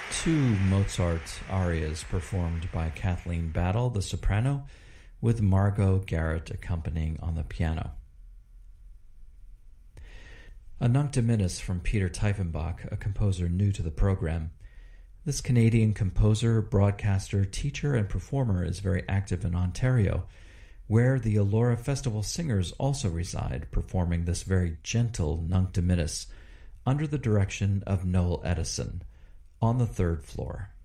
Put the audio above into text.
two Mozart arias performed by Kathleen Battle, the soprano, with Margot Garrett accompanying on the piano. A Nunc Dimittis from Peter Tiefenbach, a composer new to the program. This Canadian composer, broadcaster, teacher, and performer is very active in Ontario, where the Elora Festival Singers also reside, performing this very gentle Nunc Dimittis under the direction of Noel Edison on the third floor.